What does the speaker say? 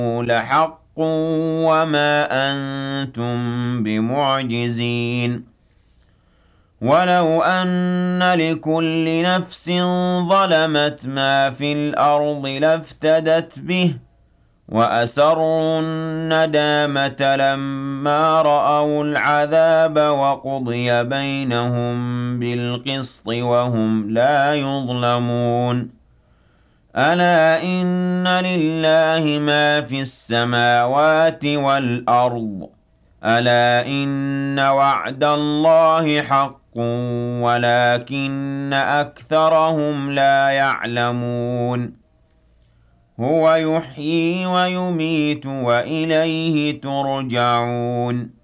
لحق وما أنتم بمعجزين ولو أن لكل نفس ظلمت ما في الأرض لافتدت به وأسروا الندامة لما رأوا العذاب وقضي بينهم بالقسط وهم لا يظلمون ألا إن لله ما في السماوات والأرض ألا إن وعد الله حق ولكن أكثرهم لا يعلمون هو يحيي ويميت وإليه ترجعون